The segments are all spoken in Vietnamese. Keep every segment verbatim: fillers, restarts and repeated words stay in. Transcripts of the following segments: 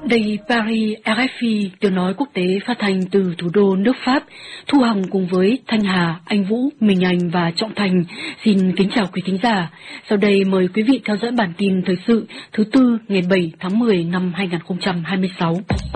Đây Paris, rờ ép i, tiếng nói quốc tế phát thanh từ thủ đô nước Pháp. Thu Hằng cùng với Thanh Hà, Anh Vũ, Minh Anh và Trọng Thành xin kính chào quý thính giả. Sau đây mời quý vị theo dõi bản tin thời sự thứ tư ngày bảy tháng mười năm hai nghìn không trăm hai mươi sáu.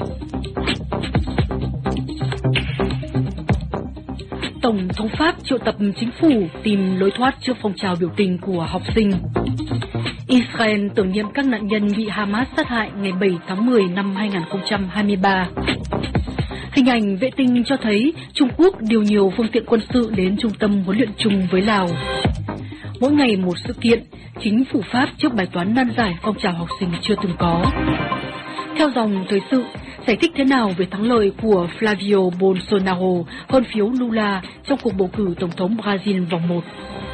Tổng thống Pháp triệu tập chính phủ tìm lối thoát trước phong trào biểu tình của học sinh. Israel tưởng niệm các nạn nhân bị Hamas sát hại ngày bảy tháng mười năm hai nghìn không trăm hai mươi ba. Hình ảnh vệ tinh cho thấy Trung Quốc điều nhiều phương tiện quân sự đến trung tâm huấn luyện chung với Lào. Mỗi ngày một sự kiện, chính phủ Pháp trước bài toán nan giải phong trào học sinh chưa từng có. Theo dòng thời sự, giải thích thế nào về thắng lợi của Flavio Bolsonaro hơn phiếu Lula trong cuộc bầu cử tổng thống Brazil vòng một?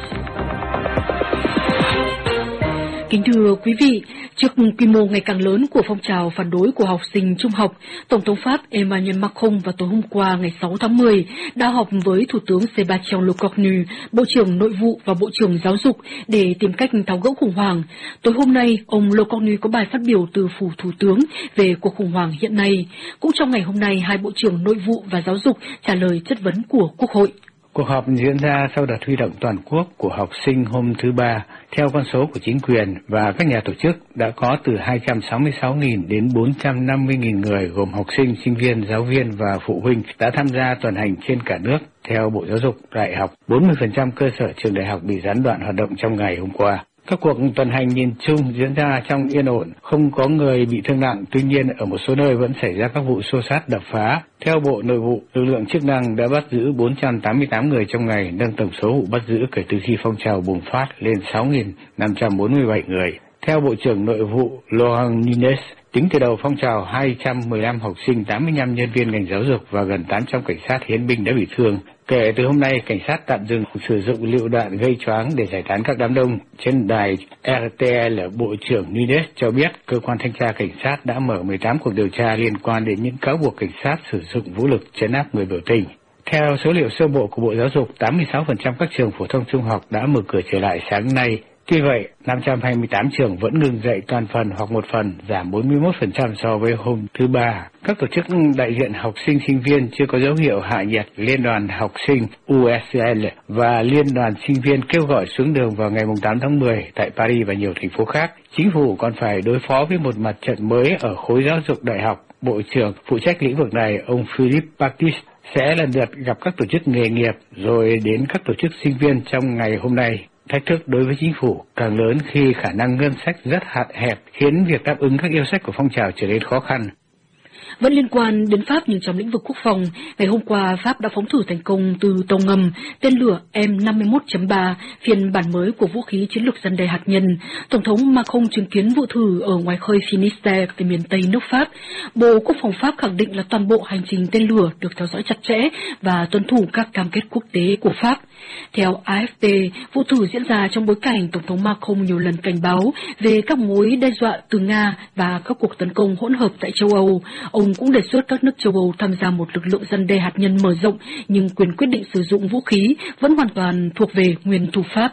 Kính thưa quý vị, trước quy mô ngày càng lớn của phong trào phản đối của học sinh trung học, Tổng thống Pháp Emmanuel Macron vào tối hôm qua ngày sáu tháng mười đã họp với Thủ tướng Sébastien Lecornu, Bộ trưởng Nội vụ và Bộ trưởng Giáo dục để tìm cách tháo gỡ khủng hoảng. Tối hôm nay, ông Lecornu có bài phát biểu từ phủ Thủ tướng về cuộc khủng hoảng hiện nay. Cũng trong ngày hôm nay, hai Bộ trưởng Nội vụ và Giáo dục trả lời chất vấn của Quốc hội. Cuộc họp diễn ra sau đợt huy động toàn quốc của học sinh hôm thứ Ba. Theo con số của chính quyền và các nhà tổ chức, đã có từ hai trăm sáu mươi sáu nghìn đến bốn trăm năm mươi nghìn người gồm học sinh, sinh viên, giáo viên và phụ huynh đã tham gia tuần hành trên cả nước. Theo Bộ Giáo dục, Đại học, bốn mươi phần trăm cơ sở trường đại học bị gián đoạn hoạt động trong ngày hôm qua. Các cuộc tuần hành nhìn chung diễn ra trong yên ổn, không có người bị thương nặng, tuy nhiên ở một số nơi vẫn xảy ra các vụ xô xát đập phá. Theo Bộ Nội vụ, lực lượng chức năng đã bắt giữ bốn trăm tám mươi tám người trong ngày, nâng tổng số vụ bắt giữ kể từ khi phong trào bùng phát lên sáu nghìn năm trăm bốn mươi bảy người. Theo Bộ trưởng Nội vụ Laurent Nunez, tính từ đầu phong trào, hai trăm mười lăm học sinh, tám mươi lăm nhân viên ngành giáo dục và gần tám trăm cảnh sát hiến binh đã bị thương. Kể từ hôm nay, cảnh sát tạm dừng sử dụng lựu đạn gây choáng để giải tán các đám đông. Trên đài rờ tê lờ, Bộ trưởng Nunez cho biết cơ quan thanh tra cảnh sát đã mở mười tám cuộc điều tra liên quan đến những cáo buộc cảnh sát sử dụng vũ lực trấn áp người biểu tình. Theo số liệu sơ bộ của Bộ Giáo dục, tám mươi sáu phần trăm các trường phổ thông trung học đã mở cửa trở lại sáng nay. Tuy vậy, năm trăm hai mươi tám trường vẫn ngừng dạy toàn phần hoặc một phần, giảm bốn mươi mốt phần trăm so với hôm thứ Ba. Các tổ chức đại diện học sinh sinh viên chưa có dấu hiệu hạ nhiệt. Liên đoàn học sinh u ét lờ và Liên đoàn sinh viên kêu gọi xuống đường vào ngày tám tháng mười tại Paris và nhiều thành phố khác. Chính phủ còn phải đối phó với một mặt trận mới ở khối giáo dục đại học. Bộ trưởng phụ trách lĩnh vực này, ông Philippe Baptiste, sẽ lần lượt gặp các tổ chức nghề nghiệp rồi đến các tổ chức sinh viên trong ngày hôm nay. Thách thức đối với chính phủ càng lớn khi khả năng ngân sách rất hạn hẹp, khiến việc đáp ứng các yêu sách của phong trào trở nên khó khăn. Vẫn liên quan đến Pháp nhưng trong lĩnh vực quốc phòng, ngày hôm qua Pháp đã phóng thử thành công từ tàu ngầm tên lửa M năm mươi mốt chấm ba, phiên bản mới của vũ khí chiến lược răn đe hạt nhân. Tổng thống Macron chứng kiến vụ thử ở ngoài khơi Finistère tại miền Tây nước Pháp. Bộ Quốc phòng Pháp khẳng định là toàn bộ hành trình tên lửa được theo dõi chặt chẽ và tuân thủ các cam kết quốc tế của Pháp. Theo a ép pê, vụ thử diễn ra trong bối cảnh Tổng thống Macron nhiều lần cảnh báo về các mối đe dọa từ Nga và các cuộc tấn công hỗn hợp tại châu Âu. Ông cũng đề xuất các nước châu Âu tham gia một lực lượng răn đe hạt nhân mở rộng, nhưng quyền quyết định sử dụng vũ khí vẫn hoàn toàn thuộc về nguyên thủ Pháp.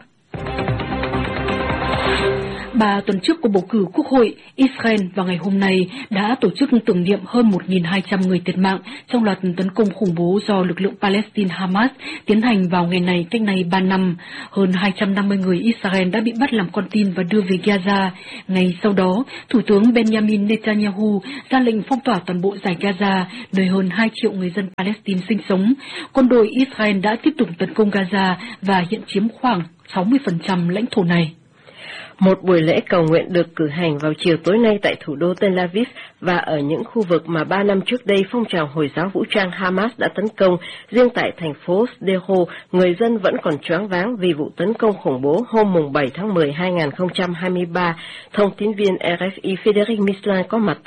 Ba tuần trước của bầu cử quốc hội, Israel vào ngày hôm nay đã tổ chức tưởng niệm hơn một nghìn hai trăm người thiệt mạng trong loạt tấn công khủng bố do lực lượng Palestine Hamas tiến hành vào ngày này cách nay ba năm. Hơn hai trăm năm mươi người Israel đã bị bắt làm con tin và đưa về Gaza. Ngày sau đó, Thủ tướng Benjamin Netanyahu ra lệnh phong tỏa toàn bộ dải Gaza, nơi hơn hai triệu người dân Palestine sinh sống. Quân đội Israel đã tiếp tục tấn công Gaza và hiện chiếm khoảng sáu mươi phần trăm lãnh thổ này. Một buổi lễ cầu nguyện được cử hành vào chiều tối nay tại thủ đô Tel Aviv và ở những khu vực mà ba năm trước đây phong trào Hồi giáo vũ trang Hamas đã tấn công. Riêng tại thành phố Sderot, người dân vẫn còn choáng váng vì vụ tấn công khủng bố hôm bảy tháng mười hai nghìn không trăm hai mươi ba. Thông tín viên rờ ép i Frédéric Mislin có mặt